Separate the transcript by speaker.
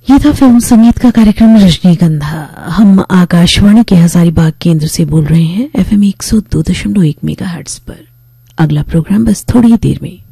Speaker 1: ये था फिल्म संगीत का कार्यक्रम रजनीगंधा। हम आकाशवाणी के हजारीबाग केंद्र से बोल रहे हैं FM 102.1 मेगाहर्ट्ज पर। अगला प्रोग्राम बस थोड़ी ही देर में।